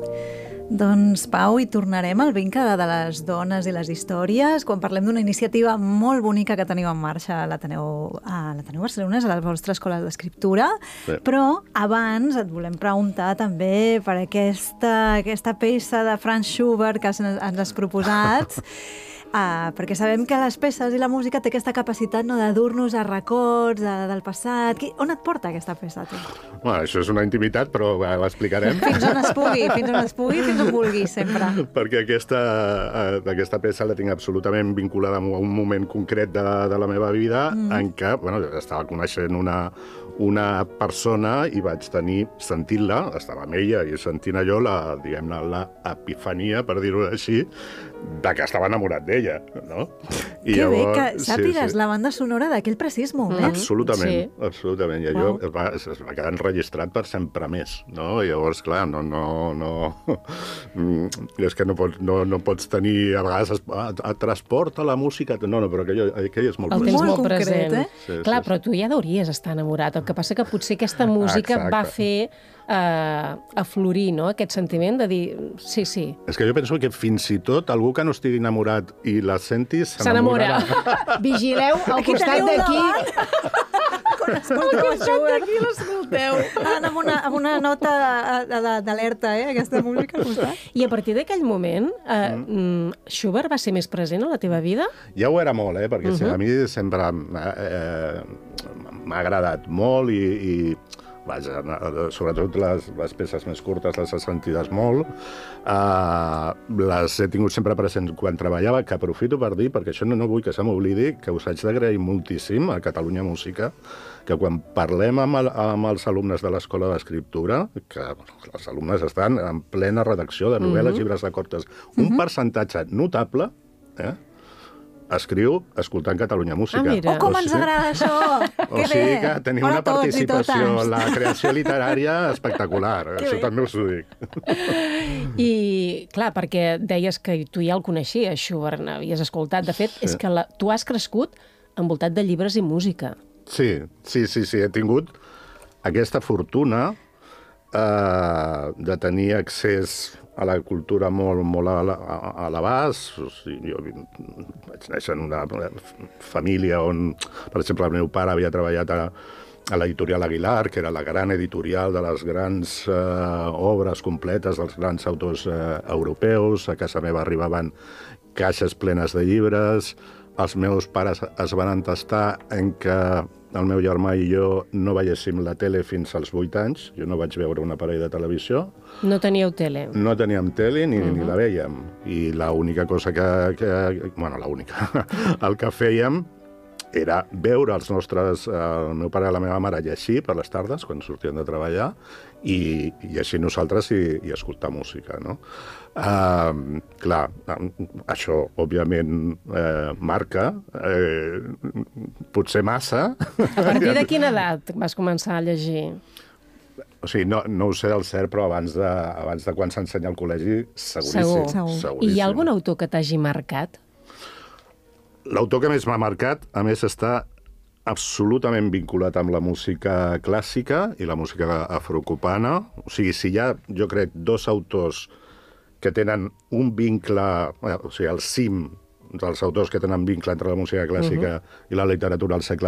Doncs, Pau, hi tornarem al vincle de les dones i les històries quan parlem d'una iniciativa molt bonica que teniu en marxa a l'Ateneu Barcelona, a la vostra escola d'escriptura, però abans et volem preguntar també per aquesta peça de Franz Schubert que ens has proposat, perquè sabem que les peces i la música té aquesta capacitat de dur-nos a records del passat. On et porta aquesta peça, tu? Bueno, això és una intimitat, però l'explicarem. Fins on es pugui, fins on vulguis, sempre. Perquè aquesta peça la tinc absolutament vinculada a un moment concret de la meva vida en què estava coneixent una persona i vaig tenir, sentint-la, estava amb ella i sentint allò, diguem-ne, l'epifania, per dir-ho així, de que estava enamorat d'ella, no? Que bé que sàpigues la banda sonora d'aquell precís moment. Absolutament, absolutament. I allò es va quedar enregistrat per sempre més, no? I llavors, clar, és que no pots tenir, a vegades, et transporta la música... No, però aquell és molt present. Molt concret, eh? Clar, però tu ja hauries estar enamorat. El que passa que potser aquesta música va fer aflorir, no?, aquest sentiment de dir, sí. És que jo penso que fins i tot algú que no estigui enamorat i la sentis s'enamorarà. Vigileu al costat d'aquí. Quan escolteu això, aquí l'escolteu. Amb una nota d'alerta, aquesta música al costat. I a partir d'aquell moment, Schubert va ser més present a la teva vida? Ja ho era molt, perquè a mi sempre m'ha agradat molt i vaja, sobretot les peces més curtes les he sentides molt. Les he tingut sempre presents quan treballava, que aprofito per dir, perquè això no vull que se m'oblidi, que us haig d'agrair moltíssim a Catalunya Música, que quan parlem amb els alumnes de l'Escola d'Escriptura, que els alumnes estan en plena redacció de novel·les, llibres de contes, un percentatge notable, escriu escoltant Catalunya Música. Oh, com ens agrada això! O sigui que tenim una participació en la creació literària espectacular. Això també us ho dic. I, clar, perquè deies que tu ja el coneixies, Schubert, n'havies escoltat. De fet, és que tu has crescut envoltat de llibres i música. Sí. He tingut aquesta fortuna de tenir accés a la cultura molt a l'abast. Jo vaig néixer en una família on, per exemple, el meu pare havia treballat a l'editorial Aguilar, que era la gran editorial de les grans obres completes dels grans autors europeus. A casa meva arribaven caixes plenes de llibres. Els meus pares es van entestar en que el meu germà i jo no veiéssim la tele fins als 8 anys. Jo no vaig veure un aparell de televisió. No teníeu tele? No teníem tele ni la vèiem. I l'única cosa l'única, el que fèiem era veure els nostres... El meu pare i la meva mare llegir per les tardes, quan sortien de treballar, i llegir nosaltres i escoltar música, no? Clar, això, òbviament, marca, potser massa. A partir de quina edat vas començar a llegir? O sigui, no ho sé del cert, però abans de quan s'ensenya al col·legi, seguríssim. I hi ha algun autor que t'hagi marcat? L'autor que més m'ha marcat, a més, està absolutament vinculat amb la música clàssica i la música afrocubana. O sigui, si hi ha, jo crec, dos autors que tenen un vincle, o sigui, el cim dels autors que tenen vincle entre la música clàssica i la literatura al segle